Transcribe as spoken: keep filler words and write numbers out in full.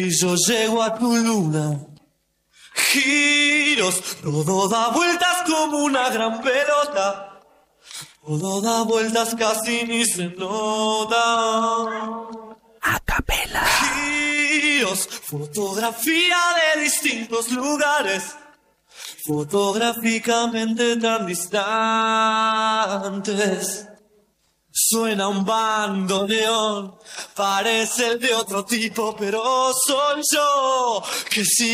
Y yo llego a tu luna. Giros, todo da vueltas como una gran pelota. Todo da vueltas casi ni se nota. A capela. Giros, fotografía de distintos lugares. Fotográficamente tan distantes. Suena un bandoneón, parece el de otro tipo, pero soy yo que sí.